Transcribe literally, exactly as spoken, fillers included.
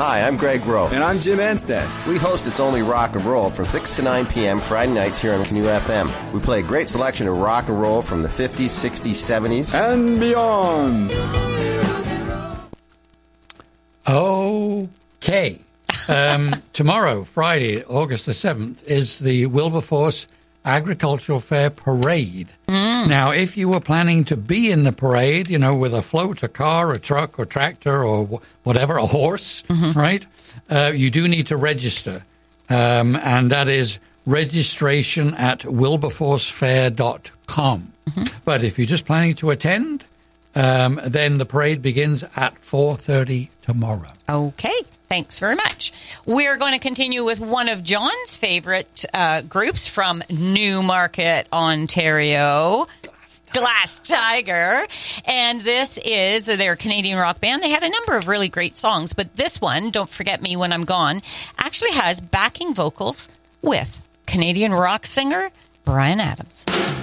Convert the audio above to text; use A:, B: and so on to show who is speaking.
A: Hi, I'm Greg Rowe.
B: And I'm Jim Anstess.
A: We host It's Only Rock and Roll from six to nine p.m. Friday nights here on Canoe F M. We play a great selection of rock and roll from the fifties, sixties, seventies,
B: and beyond.
C: Okay. Um, tomorrow, Friday, August the seventh, is the Wilberforce Agricultural Fair Parade.
D: Mm.
C: Now, if you were planning to be in the parade, you know, with a float, a car, a truck, or tractor, or wh- whatever, a horse,
D: Mm-hmm.
C: right, uh, you do need to register. Um, and that is registration at wilberforce fair dot com.
D: Mm-hmm.
C: But if you're just planning to attend, um, then the parade begins at four thirty tomorrow.
D: Okay. Thanks very much. We're going to continue with one of John's favorite uh, groups from Newmarket, Ontario, Glass, Glass Tiger. And this is their Canadian rock band. They had a number of really great songs, but this one, Don't Forget Me When I'm Gone, actually has backing vocals with Canadian rock singer Bryan Adams.